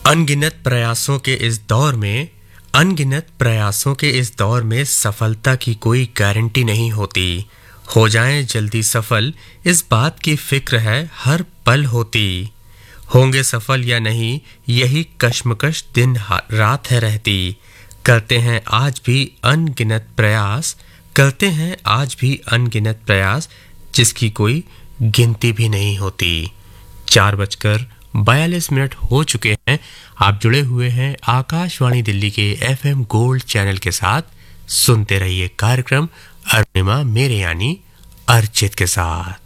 अनगिनत प्रयासों के इस दौर में सफलता की कोई गारंटी नहीं होती। हो जाएं जल्दी सफल, इस बात की फिक्र है हर पल होती। होंगे सफल या नहीं, यही कश्मकश दिन रात है रहती। करते हैं आज भी अनगिनत प्रयास, करते हैं आज भी अनगिनत प्रयास, जिसकी कोई गिनती भी नहीं होती। 4:42 हो चुके हैं। आप जुड़े हुए हैं आकाशवाणी दिल्ली के FM गोल्ड चैनल के साथ। सुनते रहिए कार्यक्रम अरुणिमा मेरे यानी अर्चित के साथ।